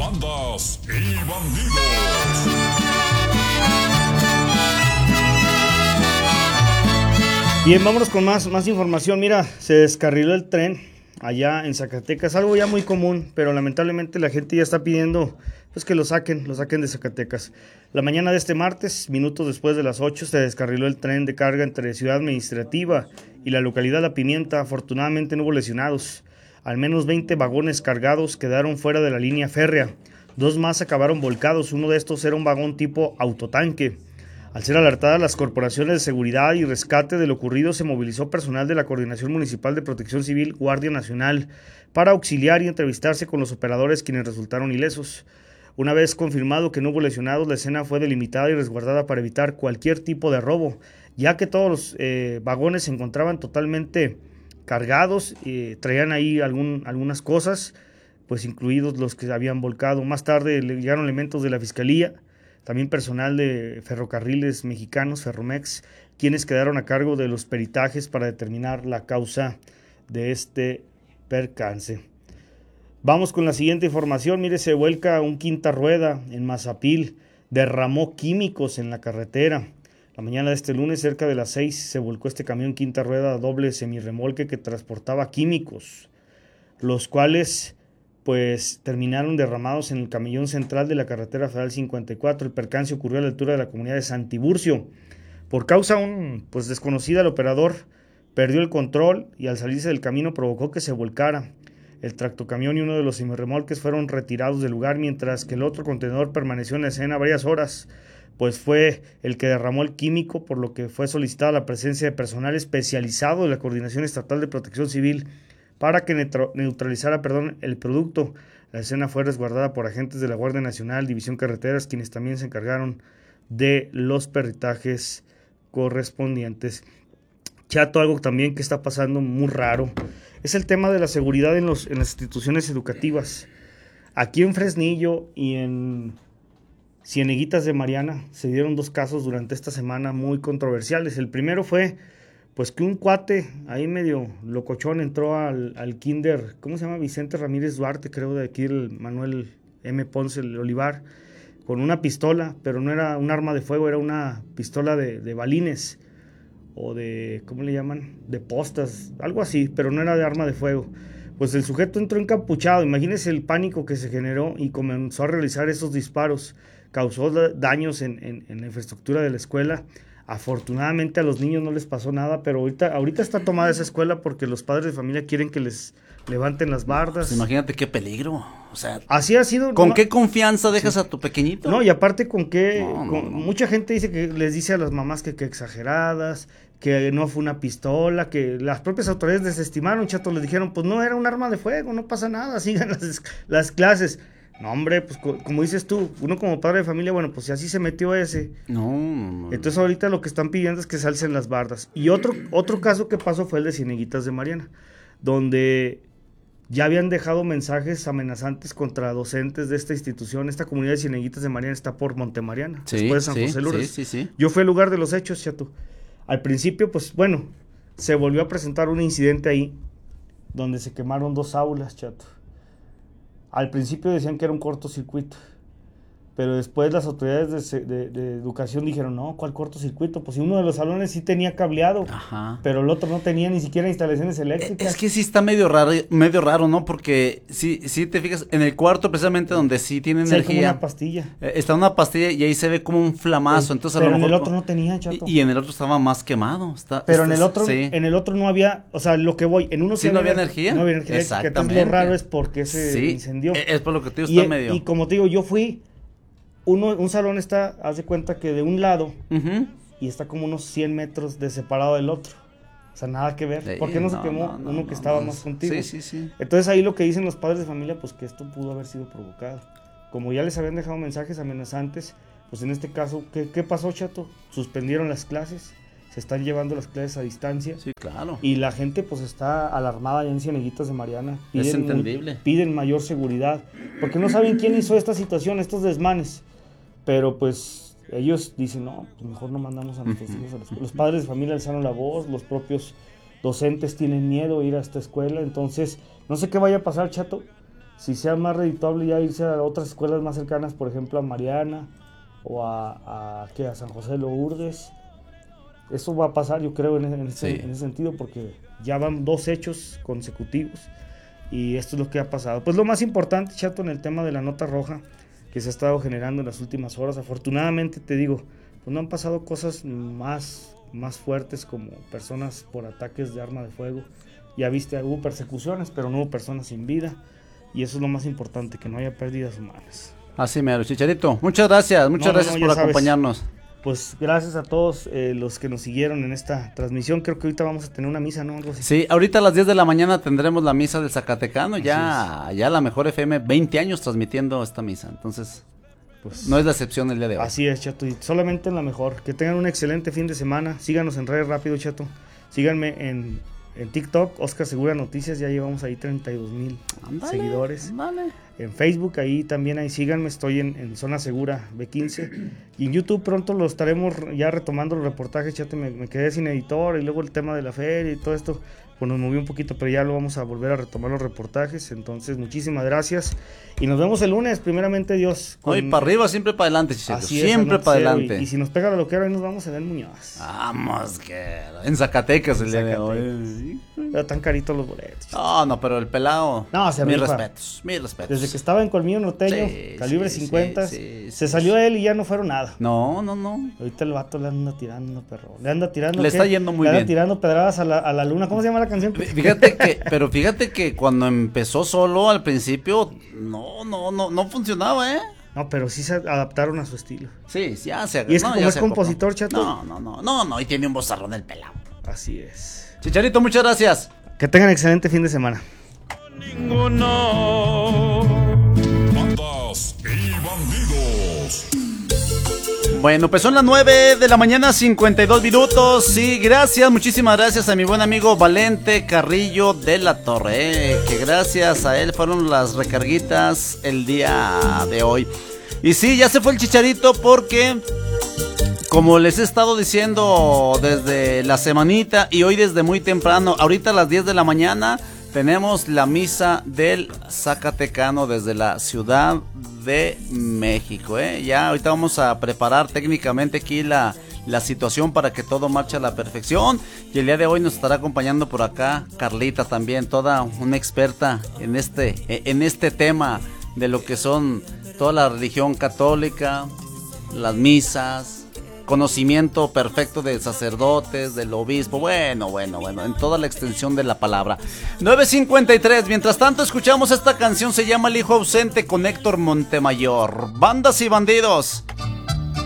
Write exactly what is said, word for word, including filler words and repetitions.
Bandas y bandidos. Bien, vámonos con más, más información. Mira, se descarriló el tren allá en Zacatecas, algo ya muy común, pero lamentablemente la gente ya está pidiendo pues que lo saquen, lo saquen de Zacatecas. La mañana de este martes, minutos después de las ocho, se descarriló el tren de carga entre Ciudad Administrativa y la localidad La Pimienta. Afortunadamente no hubo lesionados. Al menos veinte vagones cargados quedaron fuera de la línea férrea. Dos más acabaron volcados. Uno de estos era un vagón tipo autotanque. Al ser alertadas las corporaciones de seguridad y rescate de lo ocurrido, se movilizó personal de la Coordinación Municipal de Protección Civil, Guardia Nacional, para auxiliar y entrevistarse con los operadores, quienes resultaron ilesos. Una vez confirmado que no hubo lesionados, la escena fue delimitada y resguardada para evitar cualquier tipo de robo, ya que todos los eh, vagones se encontraban totalmente cargados, eh, traían ahí algún, algunas cosas, pues incluidos los que habían volcado. Más tarde llegaron elementos de la Fiscalía, también personal de Ferrocarriles Mexicanos, Ferromex, quienes quedaron a cargo de los peritajes para determinar la causa de este percance. Vamos con la siguiente información. Mire, se vuelca un quinta rueda en Mazapil, derramó químicos en la carretera. La mañana de este lunes, cerca de las seis, se volcó este camión quinta rueda doble semirremolque que transportaba químicos, los cuales pues terminaron derramados en el camellón central de la carretera federal cincuenta y cuatro. El percance ocurrió a la altura de la comunidad de Santiburcio. Por causa un, pues desconocida, el operador perdió el control y al salirse del camino provocó que se volcara. El tractocamión y uno de los semirremolques fueron retirados del lugar, mientras que el otro contenedor permaneció en la escena varias horas, pues fue el que derramó el químico, por lo que fue solicitada la presencia de personal especializado de la Coordinación Estatal de Protección Civil para que neutralizara perdón, el producto. La escena fue resguardada por agentes de la Guardia Nacional, División Carreteras, quienes también se encargaron de los peritajes correspondientes. Chato, algo también que está pasando muy raro es el tema de la seguridad en, los, en las instituciones educativas. Aquí en Fresnillo y en Cieneguitas de Mariana se dieron dos casos durante esta semana muy controversiales. El primero fue pues que un cuate ahí medio locochón entró al, al kinder, ¿cómo se llama? Vicente Ramírez Duarte, creo, de aquí el Manuel M. Ponce el Olivar, con una pistola, pero no era un arma de fuego, era una pistola de, de balines, o de, ¿cómo le llaman? De postas, algo así, pero no era de arma de fuego. Pues el sujeto entró encapuchado, imagínense el pánico que se generó y comenzó a realizar esos disparos, causó daños en, en, en la infraestructura de la escuela. Afortunadamente a los niños no les pasó nada, pero ahorita, ahorita está tomada esa escuela porque los padres de familia quieren que les levanten las bardas. Pues imagínate qué peligro. O sea, así ha sido. ¿Con no, qué confianza dejas sí. a tu pequeñito? No, y aparte con qué, no, no, con, no. mucha gente dice que les dice a las mamás que, que exageradas, que no fue una pistola, que las propias autoridades desestimaron, chato, les dijeron, pues no era un arma de fuego, no pasa nada, sigan las, las clases. No, hombre, pues co- como dices tú, uno como padre de familia, bueno, pues si así se metió ese. No, no, no. Entonces ahorita lo que están pidiendo es que se alcen las bardas. Y otro, otro caso que pasó fue el de Cieneguitas de Mariana, donde ya habían dejado mensajes amenazantes contra docentes de esta institución. Esta comunidad de Cieneguitas de Mariana está por Montemariana, Sí, después de San sí, José Lourdes. sí, sí, sí. Yo fui al lugar de los hechos, chato. Al principio, pues bueno, se volvió a presentar un incidente ahí, donde se quemaron dos aulas, chato. Al principio decían que era un cortocircuito, pero después las autoridades de, de, de educación dijeron, no, ¿cuál cortocircuito? Pues si uno de los salones sí tenía cableado, Ajá. pero el otro no tenía ni siquiera instalaciones eléctricas. Es que sí está medio raro, medio raro, ¿no? Porque sí, sí te fijas, en el cuarto precisamente donde sí tiene Sí, hay como energía, una pastilla. eh, está una pastilla y ahí se ve como un flamazo, entonces a Pero lo en mejor el otro no tenía, chato. Y, y en el otro estaba más quemado. Está, Pero está- en el otro, sí. en el otro no había, o sea, lo que voy, en uno ¿Sí no había energía? No había energía eléctrica, entonces Exactamente. lo raro es porque se Sí, incendió. e- es por lo que te digo, Y, está medio. y como te digo, yo fui, uno, un salón está, haz de cuenta que de un lado, Ujú. y está como unos cien metros de separado del otro. O sea, nada que ver. Sí, ¿Por qué no, se no, quemó no, no, uno no, que estaba no. más contigo? Sí, sí, sí. Entonces ahí lo que dicen los padres de familia, pues que esto pudo haber sido provocado. Como ya les habían dejado mensajes amenazantes, pues en este caso, ¿qué, qué pasó, chato? Suspendieron las clases, se están llevando las clases a distancia. Sí, claro. Y la gente pues está alarmada ya en Cieneguitas de Mariana. Es muy- entendible. piden mayor seguridad, porque no saben quién hizo esta situación, estos desmanes. Pero pues ellos dicen, no, pues mejor no mandamos a nuestros hijos a la escuela. Los padres de familia alzaron la voz, los propios docentes tienen miedo de ir a esta escuela. Entonces, no sé qué vaya a pasar, chato, si sea más redituable ya irse a otras escuelas más cercanas, por ejemplo a Mariana o a, a, ¿qué? a San José de Lourdes. Eso va a pasar, yo creo, en, en, ese, Sí. en ese sentido, porque ya van dos hechos consecutivos y esto es lo que ha pasado. Pues lo más importante, Chato, en el tema de la nota roja que se ha estado generando en las últimas horas, afortunadamente te digo, pues no han pasado cosas más, más fuertes como personas por ataques de arma de fuego. Ya viste, hubo persecuciones, pero no hubo personas sin vida, y eso es lo más importante, que no haya pérdidas humanas. Así mero, Chicharito. Muchas gracias, muchas No, no, gracias no, ya por sabes. acompañarnos. Pues gracias a todos eh, los que nos siguieron en esta transmisión. Creo que ahorita vamos a tener una misa, ¿no? Algo así. Sí, ahorita a las diez de la mañana tendremos la misa del Zacatecano, Así ya, ya la mejor F M, veinte años transmitiendo esta misa, entonces Pues no es la excepción el día de hoy. así es, Chato, y solamente en la mejor. Que tengan un excelente fin de semana. Síganos en redes rápido, Chato. Síganme en, en TikTok, Oscar Segura Noticias. Ya llevamos ahí treinta y dos mil Ándale, seguidores. ándale. En Facebook, ahí también, ahí síganme, estoy en, en Zona Segura B quince. Y en YouTube pronto lo estaremos ya retomando los reportajes, Chato. Me, me quedé sin editor y luego el tema de la feria y todo esto, pues nos movió un poquito, pero ya lo vamos a volver a retomar los reportajes. Entonces, muchísimas gracias. Y nos vemos el lunes, primeramente Dios. Hoy para arriba, siempre para adelante, Chicharito. Así es, Siempre Anoxeo, para adelante. Y, y si nos pega la loquera, ahí nos vamos a ver Muñoz. Vamos, que en Zacatecas el día de hoy. Pero tan caritos los boletos. No, no, pero el pelado. No, se mis rifa. respetos, mis respetos. Desde que estaba en Colmillo Norteño, Sí, calibre sí, cincuenta, sí, sí, se sí, salió sí. él y ya no fueron nada. No, no, no. Ahorita el vato le anda tirando, perro. Le anda tirando. Le ¿qué? está yendo muy le anda bien. tirando pedradas a la, a la luna. ¿Cómo se llama la canción? Fíjate que, pero fíjate que cuando empezó solo al principio, no, no, no, no funcionaba, ¿eh? No, pero sí se adaptaron a su estilo. Sí, sí, ya se Y es que no, como ya es se compositor, acopó. Chato. No, no, no, no, no, y tiene un vozarrón el pelado. Así es. Chicharito, muchas gracias. Que tengan excelente fin de semana. Ninguno. Bandas y bandidos. Bueno, pues son las nueve de la mañana, cincuenta y dos minutos. Sí, gracias, muchísimas gracias a mi buen amigo Valente Carrillo de la Torre, eh, que gracias a él fueron las recarguitas el día de hoy. Y sí, ya se fue el Chicharito porque, como les he estado diciendo desde la semanita y hoy desde muy temprano, ahorita a las diez de la mañana tenemos la misa del Zacatecano desde la Ciudad de México, ¿eh? Ya ahorita vamos a preparar técnicamente aquí la, la situación para que todo marche a la perfección. Y el día de hoy nos estará acompañando por acá Carlita también, toda una experta en este, en este tema de lo que son toda la religión católica, las misas, conocimiento perfecto de sacerdotes, del obispo, bueno, bueno, bueno, en toda la extensión de la palabra. nueve cincuenta y tres, mientras tanto escuchamos esta canción, se llama El Hijo Ausente con Héctor Montemayor. Bandas y bandidos.